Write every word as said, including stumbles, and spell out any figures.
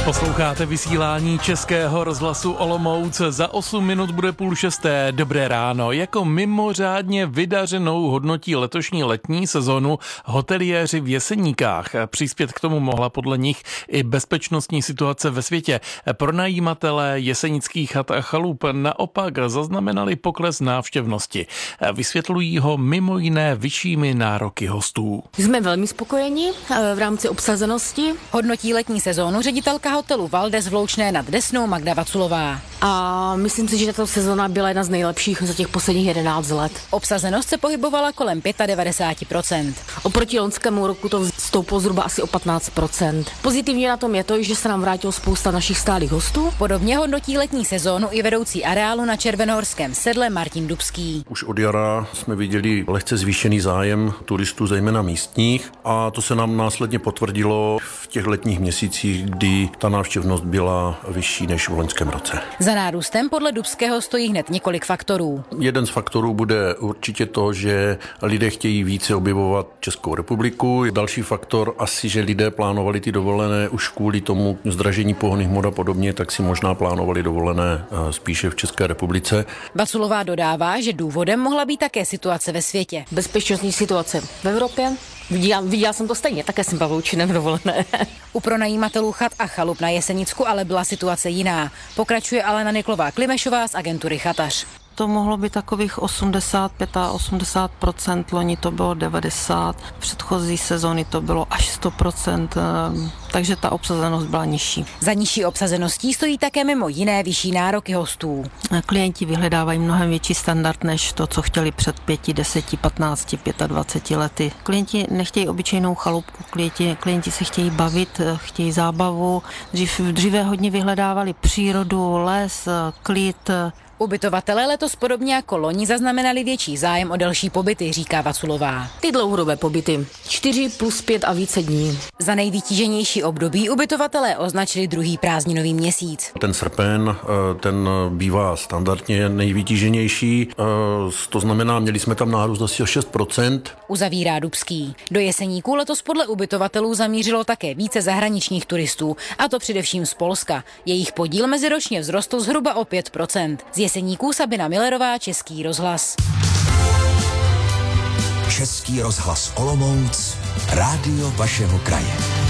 Posloucháte vysílání Českého rozhlasu Olomouc. Za osm minut bude půl šesté. Dobré ráno. Jako mimořádně vydařenou hodnotí letošní letní sezonu hoteliéři v Jeseníkách. Přispět k tomu mohla podle nich i bezpečnostní situace ve světě. Pronajímatelé jesenických chat a chalup naopak zaznamenali pokles návštěvnosti. Vysvětlují ho mimo jiné vyššími nároky hostů. Jsme velmi spokojeni v rámci obsazenosti. Hodnotí letní sezónu ředitelka hotelu Valdes v Loučné nad Desnou Magda Vaculová. A myslím si, že tato sezona byla jedna z nejlepších za těch posledních jedenáct let. Obsazenost se pohybovala kolem devadesát pět procent. Oproti loňskému roku to stouplo zhruba asi o patnáct procent. Pozitivně na tom je to, že se nám vrátilo spousta našich stálých hostů. Podobně hodnotí letní sezónu i vedoucí areálu na Červenohorském sedle Martin Dubský. Už od jara jsme viděli lehce zvýšený zájem turistů, zejména místních, a to se nám následně potvrdilo v těch letních měsících, kdy ta návštěvnost byla vyšší než v loňském roce. Za nárůstem podle Dubského stojí hned několik faktorů. Jeden z faktorů bude určitě to, že lidé chtějí více objevovat Českou republiku. Další faktor asi, že lidé plánovali ty dovolené už kvůli tomu zdražení pohonných hmot a podobně, tak si možná plánovali dovolené spíše v České republice. Vaculová dodává, že důvodem mohla být také situace ve světě. Bezpečnostní situace v Evropě. Viděla, viděla jsem to stejně, také jsem Pavloučinem dovolené. U pronajímatelů chat a chalup na Jesenicku ale byla situace jiná. Pokračuje Alena Niklová-Klimešová z agentury Chatař. To mohlo být takových osmdesát pět a osmdesát procent, loni to bylo devadesát procent, předchozí sezóny to bylo až sto procent, takže ta obsazenost byla nižší. Za nižší obsazeností stojí také mimo jiné vyšší nároky hostů. Klienti vyhledávají mnohem větší standard než to, co chtěli před pěti, deseti, patnácti, dvaceti lety. Klienti nechtějí obyčejnou chalupku, klienti, klienti se chtějí bavit, chtějí zábavu. Dřív, dříve hodně vyhledávali přírodu, les, klid. Ubytovatelé letos podobně jako loni zaznamenali větší zájem o delší pobyty, říká Vaculová. Ty dlouhodobé pobyty, čtyři plus pět a více dní. Za nejvytíženější období ubytovatelé označili druhý prázdninový měsíc. Ten srpen, ten bývá standardně nejvytíženější, to znamená, měli jsme tam nárůst asi o šest procent. Uzavírá Dubský. Do Jeseníků letos podle ubytovatelů zamířilo také více zahraničních turistů, a to především z Polska. Jejich podíl meziročně vzrostl zhruba o pět procent. Z Jeseníků Sabina Millerová, Český rozhlas. Český rozhlas Olomouc, rádio vašeho kraje.